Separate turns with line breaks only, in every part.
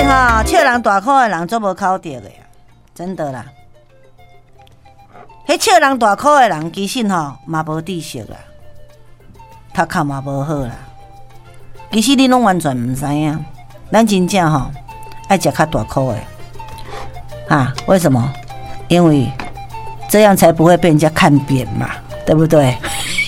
哈，笑人大口的人做无考得的呀，真的啦。迄笑人大口的人，其实吼嘛无知识啦，读壳嘛无好啦。其实你拢完全唔知影，咱真正吼爱食较大口的啊？为什么？因为这样才不会被人家看扁嘛，对不对？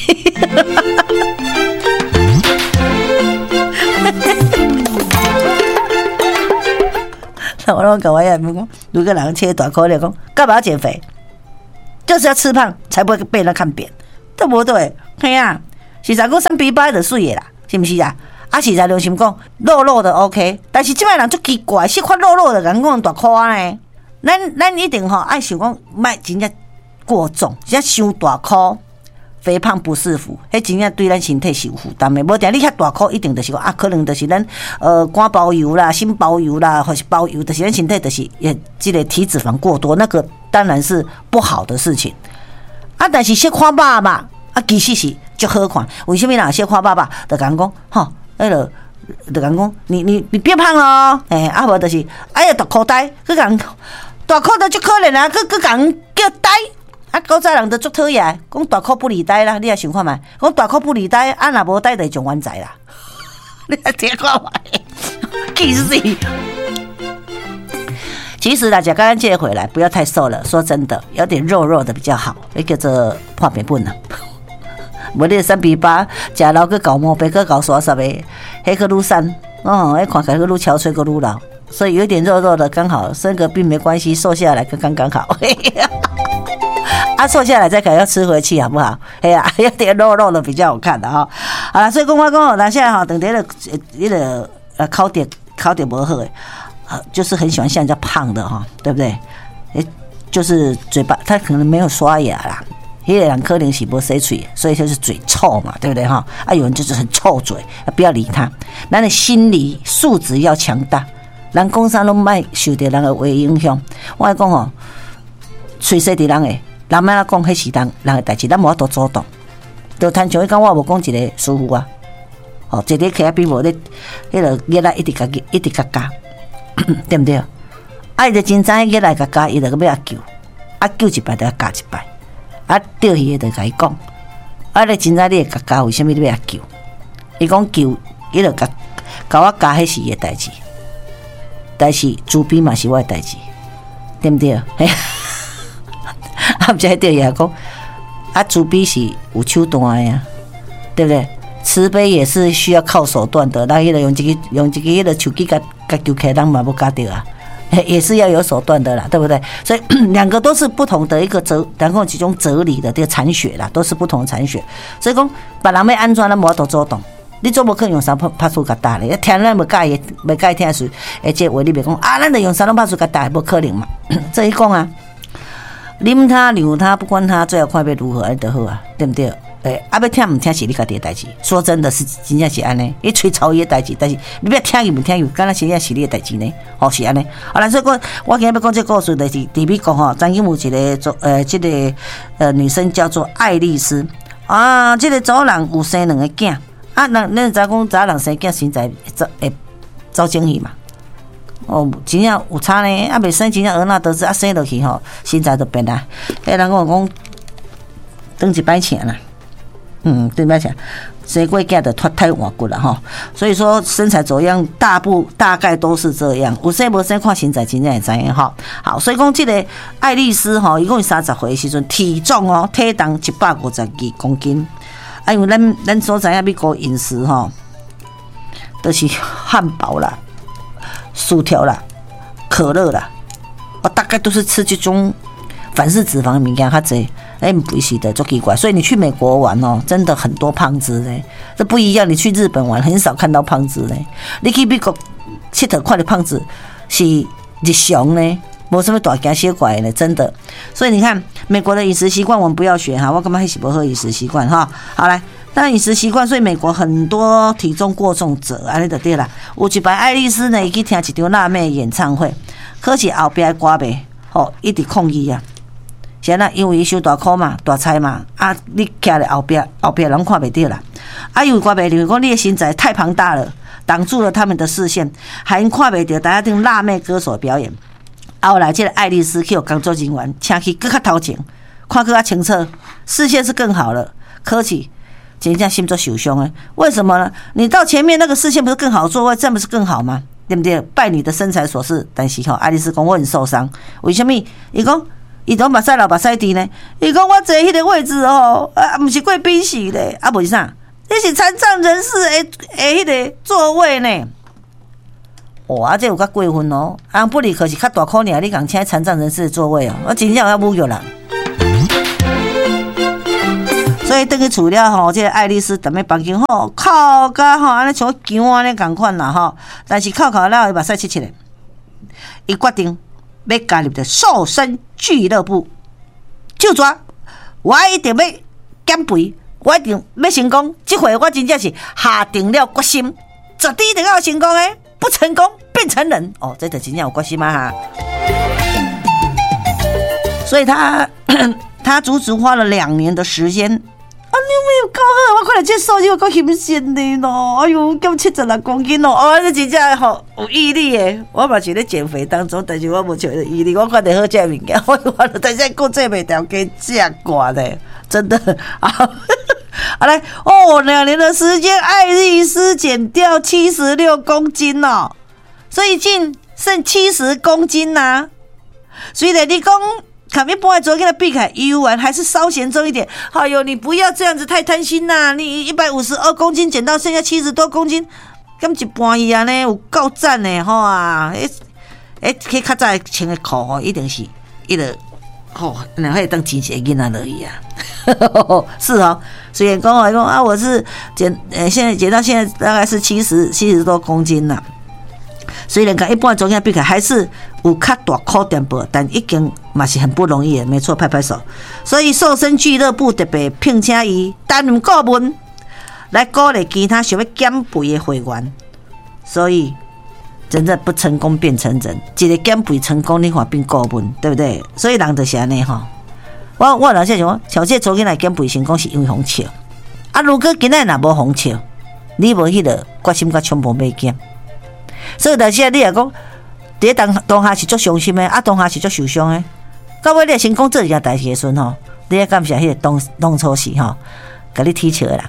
我拢跟我爷们讲，如果人切大口的讲，干嘛要减肥？就是要吃胖，才不会被人看扁，对不对？嘿啊，实在讲3:8就水的啦，是不是啊？啊，实在良心讲，肉肉的 OK， 但是即摆人足奇怪，细块肉肉的人讲大块呢。咱一定吼爱想讲，莫真正过重，真伤大块。肥胖不是福，迄真正对咱身体是有负担的。无定你遐大块，一定就是讲啊，可能就是咱肝包油啦、心包油啦，或是包油，就是咱身体就是这个体脂肪过多，那个当然是不好的事情。啊，但是小看爸爸啊，其实是足好看。为什么啦？小看爸爸就讲吼，迄个就讲你变胖咯，啊无就是哎呀大口呆，佮讲大口都足可怜啊，佮讲叫呆。啊，古早人都足讨厌，讲大口不离呆啦，你也想看觅？讲大口不离呆，啊若无呆就上冤债啦。你也听看觅，气死！其实大家刚刚借回来，不要太瘦了。说真的，有点肉肉的比较好，那叫做破病本啊。无你3:8，食老去搞毛病，去搞耍啥的，迄个愈瘦，迄看起来愈憔悴，愈老。所以有点肉肉的刚好，生个病没关系，瘦下来刚刚好。啊，瘦下来再可能要吃回去，好不好？哎呀，有点肉肉的比较好看的哈。好了，所以讲我讲，咱现在哈，等下考点不好诶，就是很喜欢像人家胖的哈，对不对？就是嘴巴他可能没有刷牙啦，有人可能是没洗嘴，所以就是嘴臭嘛，对不对哈？啊，有人就是很臭嘴，不要理他。咱的心理素质要强大，人讲啥拢莫受到人的话影响。我讲吼，随时伫人诶。人莫讲，迄是人的代志，咱无法度主动。就谈像伊讲，我无讲一个师傅啊，一个客比无咧，迄个热来一直加，对不对？啊，伊就真知热来加，伊就要救，啊救一摆就要加一摆，啊钓鱼的就甲伊讲，啊你真知你会加，为什么你要救？伊讲救，伊就甲我加，迄是伊的代志，但是猪逼嘛是我的代志，对不对？啊，不是对也讲，啊，慈悲是有手段的呀，对不对？慈悲也是需要靠手段的，那用这个迄个手机甲丢开，人嘛不搞掉啊，也是要有手段的啦，对不对？所以两个都是不同的一个然后其中哲理的这个残血啦，都是不同的残血。所以讲，别人要安怎，咱无法度主动。你总无可能用啥拍出甲打咧？听咱无介意，袂介意听是，而且话你别讲啊，咱就用啥拢拍出甲打，无可能嘛。这一讲啊。啉他留他不管他，最后看要如何安就好啊，对不对？要听唔听是你家己的代志。说真的是真正是安尼，你吹操伊的代志，但是你不要听伊唔听伊，敢若真正是你的代志呢？是安尼。好啦，所以我今日要讲这个故事，就是伫美国吼，曾经有一个这个女生叫做爱丽丝啊，这个早人有生2个囝啊，咱知讲早人生囝身材会走精气嘛。真正有差呢，啊，袂生真正儿那得志，啊，生落去吼，身材就变啦。迄人讲长一摆钱啦，长一摆钱，生过囝就脱胎换骨了哈。所以说身材走样，大概都是这样。有生无生看身材，真正会知影哈。好，所以讲这个爱丽丝吼，伊讲伊30岁的时阵，体重体重152公斤。啊，因为咱所知影美国饮食吼，都是汉堡啦。薯条啦，可乐啦，大概都是吃这种反式脂肪的物件较济，不是的，就奇怪。所以你去美国玩真的很多胖子嘞，这不一样。你去日本玩，很少看到胖子嘞。你去美国佚佗看到胖子是日常呢，没什么大惊小怪的，真的。所以你看美国的饮食习惯，我们不要学哈，我感觉那是不好饮食习惯哈。好来。但饮食习惯，所以美国很多体重过重者，安尼就对啦。有一摆爱丽丝呢，伊去听一场辣妹演唱会，可是后壁的歌迷一直抗议啊。是安那，因为伊收大箍嘛，大菜嘛，啊，你徛咧后壁人看袂到啦。啊，因为歌迷认为讲你的身材太庞大了， 挡住了他们的视线，还因看不到大家听辣妹歌手表演。后来这个爱丽丝去有工作人员请去更较头前，看更较清楚，视线是更好了，可是真正心做受伤的。为什么呢？你到前面那个视线不是更好座位，这样不是更好吗？对不对？拜你的身材所赐，但是爱丽丝讲我很受伤，为什么？伊讲伊都目屎流目屎滴呢？伊讲我坐迄个位置不是贵宾席咧，不是啥，那是残障人士迄个座位呢。这有较过分哦！人不离可是较大颗尔，你讲请残障人士的座位我真正有侮辱人。所以等去厝了这个爱丽丝踮咧房间哭甲安尼像姜安尼共款啦但是哭了伊目屎切咧，伊决定要加入瘦身俱乐部。就抓我一定要减肥，我一定要成功。这回我真正是下定了决心，绝对一定要成功的。不成功变成人这就真正有决心嘛所以他足足花了2年的时间。你有没有够好？我看来这瘦肉够新鲜的咯！哎呦，减76公斤这真正有毅力耶！我嘛是咧减肥当中，但是我无像毅力，我看到好食物件，我等下顾这袂条给食惯嘞，真的好来2年的时间，爱丽丝减掉76公斤所以净剩70公斤虽然你讲跟一般的昨天的比起来，游玩还是稍嫌重一点。哎呦，你不要这样子太贪心你152公斤减到剩下70多公斤，跟一般一样呢，有够赞的去较早穿的裤一定是然后当亲戚囡仔而已是虽然讲我是现在减到现在大概是70多公斤虽然跟一般的昨天比起来还是有较大颗点薄，但已经嘛是很不容易的，没错，拍拍手。所以瘦身俱乐部特别聘请伊担任顾问，来鼓励其他想要减肥的会员。所以真的不成功变成人，一个减肥成功，你看变顾问，对不对？所以人就是安尼我老是想，像这昨天来减肥成功是因为红笑如果今仔若无红笑，你无迄个决心甲冲动要减。所以但是你也讲，伫当下是足伤心的，当下是足受伤的。到尾你成功做一件代志的时阵你要感谢迄个当初时甲你踢笑的人，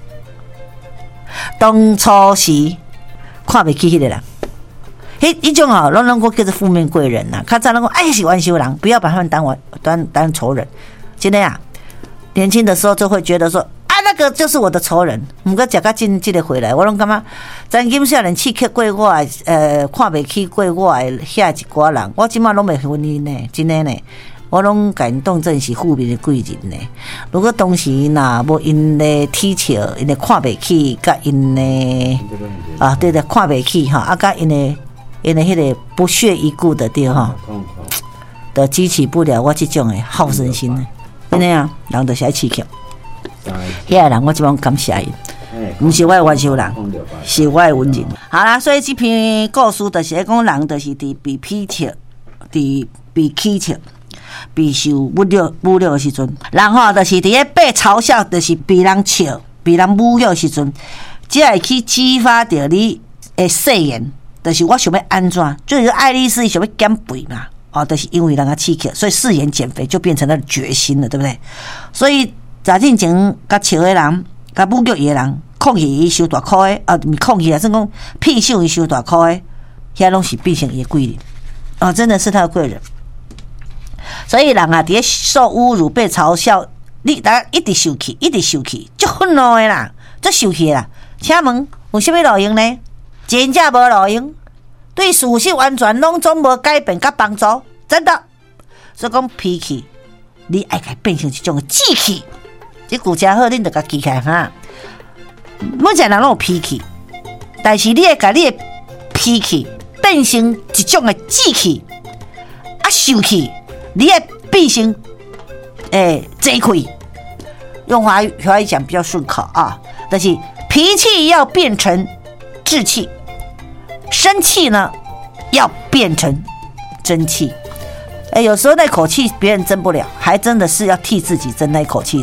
当初时看袂起迄个人，迄种拢我叫做负面贵人较早拢讲是冤仇人，不要把他们当仇人。真的年轻的时候就会觉得说。那个就是我的仇人，不过食到真这个回来，我拢感觉曾经少年刺激过我看袂起过我遐一寡人，我即马拢袂分因呢，真的呢，我拢感动正是负面的贵人呢。如果当时若无因的踢笑，因的看袂起，甲因的对的看袂起甲因的迄个不屑一顾的对都激起不了我这种的好胜心呢。真的人就是爱刺激。遐个人我这帮感谢伊，不是我的冤仇人，是我的恩人。好啦，所以这篇故事就是讲人就是伫被批评、被欺负、被受侮辱的时阵，人就是伫咧被嘲笑，就是被人笑、被人侮辱的时阵，才会去激发着你的誓言，就是我想要安怎，就是爱丽丝想要减肥嘛，就是因为人家刺激，所以誓言减肥就变成了决心了，对不对？所以。早进前，甲笑的人，甲侮辱伊的人，抗议伊收大箍的，抗议算讲屁笑伊收大箍的，遐拢是变成伊的贵人，真的是他的贵人。所以人伫咧受侮辱、被嘲笑，你大家一直受气，足愤怒的啦，足受气啦。请问有啥物路用呢？真正无路用，对事实完全拢总无改变甲帮助，真的。所以讲脾气，你爱甲变成一种志气。这句真好，恁就甲记起来每一个人拢有脾气，但是你会甲你的脾气变成一种的志气，受气你会变成这气。用华语讲比较顺口但是脾气要变成志气，生气呢要变成真气。有时候那口气别人争不了，还真的是要替自己争那口气的。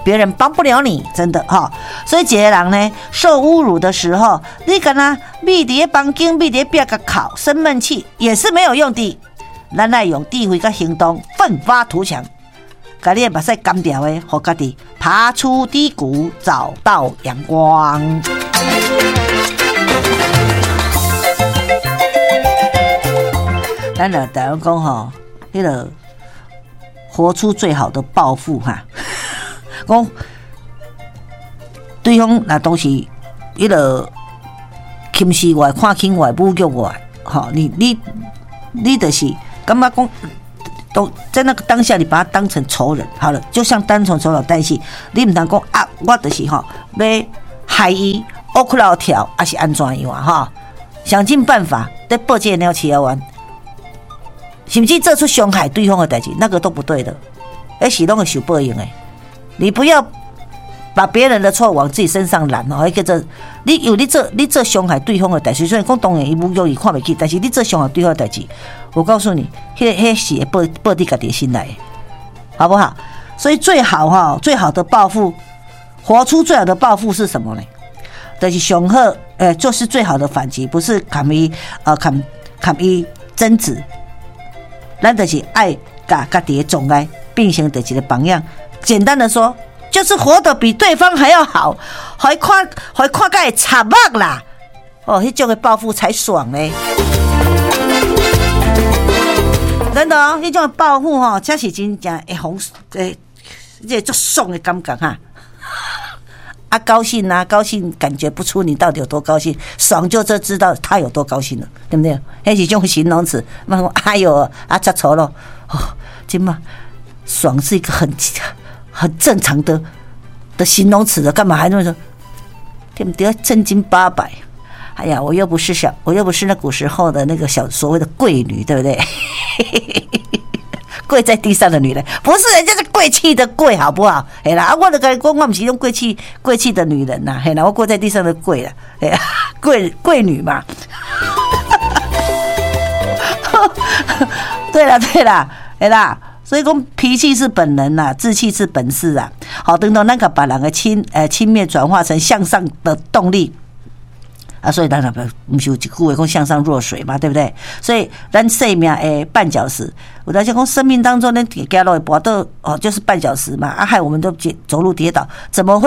别人帮不了你，真的哈。所以一个人呢，受侮辱的时候，你跟他闭在房间，闭在壁个哭，生闷气也是没有用的。咱来用智慧跟行动奋发图强，把你的目屎干掉的，让家己爬出低谷，找到阳光。咱台湾讲吼，迄个活出最好的报复哈，讲对方那都是迄个轻视我、看轻我、侮辱我，吼，你就是感觉讲，都在那个当下，你把他当成仇人，好了，就像当成仇人，但是你唔通讲啊，我就是吼要害伊乌窟窿跳，还是安怎样啊？哈，想尽办法在报这个鸟饲完。甚至做出伤害对方的代志，那个都不对的，而是拢会受报应的。你不要把别人的错往自己身上揽哦，叫做你做伤害对方的代志，虽然讲当然伊侮辱伊看不起，但是你做伤害对方的代志，我告诉你，迄是会报你家己心来的，好不好？所以最好的报复，活出最好的报复是什么呢？就是上好，就是最好的反击，不是砍伊争执。咱就是爱甲家己的障碍变成一个榜样。简单的说，就是活得比对方还要好，还看甲会插目啦。哦，迄种的报复才爽嘞！真的哦，迄种的报复吼，才是真正会红这足爽的感觉哈。啊，高兴啊，高兴，感觉不出你到底有多高兴，爽就知道他有多高兴了，对不对？那是种形容词，哎呦啊，吃醋了哦，今嘛爽是一个很正常的形容词的，干嘛还那么说？对不对？正经八百。哎呀，我又不是那古时候的那个所谓的贵女，对不对？跪在地上的女人，不是人家是贵气的贵，好不好？嘿啦，我就跟你讲，我不是用贵气的女人呐，嘿啦，我跪在地上的跪啦，嘿啦，贵女嘛。对啦，嘿啦，所以讲脾气是本能呐，志气是本事啊。好，等到那个把两个轻蔑转化成向上的动力。啊，所以当然不是有一句话讲向上弱水嘛，对不对？所以咱生命的绊脚石，我在讲生命当中呢，走路跋倒哦，就是绊脚石嘛。啊，害我们都走路跌倒，怎么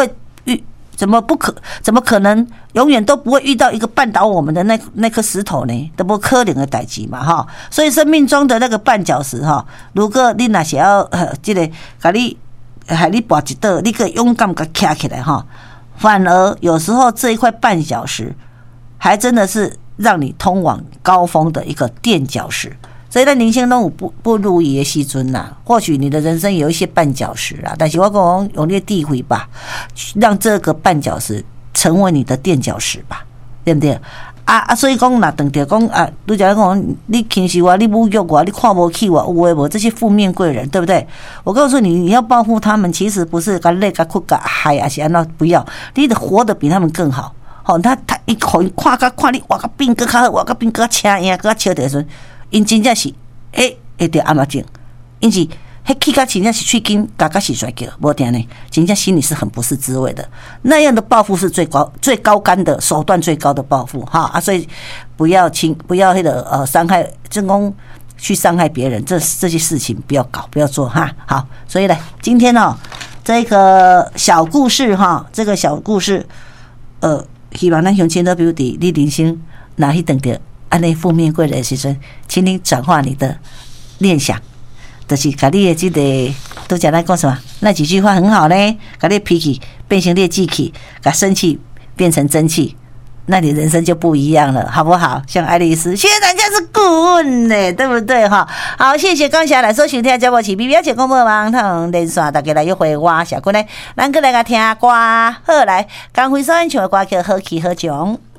可能永远都不会遇到一个绊倒我们的那颗石头呢？都不可能的代志嘛，哈。所以生命中的那个绊脚石哈，如果你那想要这个给你害你跋一倒，你可以勇敢给站起来哈。反而有时候这一块绊脚石，还真的是让你通往高峰的一个垫脚石。所以在人生中不如意的时阵呐，或许你的人生有一些绊脚石啦，但是我讲用你的智慧吧，让这个绊脚石成为你的垫脚石吧，对不对？所以讲那等着讲啊，拄则讲你轻视我，你侮辱我，你看不起我，有诶无这些负面贵人，对不对？我告诉你，你要报复他们，其实不是甲累甲哭甲害啊，是安怎不要，你得活得比他们更好。好，他一看你活甲变更较好，活甲变更较请赢，更较笑的时阵，因真正是会着暗嘛症，因是迄气甲真正是喙筋嘎嘎是甩叫，无定呢，真正心里是很不是滋味的。那样的报复是最高干的手段，最高的报复哈所以不要迄个伤害，真公去伤害别人，这些事情不要搞，不要做哈。好，所以呢，今天这个小故事哈，这个小故事希望咱乡亲都比如伫你人生哪一等的安尼负面贵人的时阵，请你转化你的念想，就是把你的这个都讲来讲什么？那几句话很好呢，把你的脾气变成你的志气，把生气变成真气，那你人生就不一样了，好不好？像爱丽丝，现在人家是顾问呢，对不对哈？好，谢谢刚才来收听节目，是 BBS 节目网通连线，大家来约会我小姑呢，咱过来个听歌，好来，刚回收音唱的歌叫《好气好强》。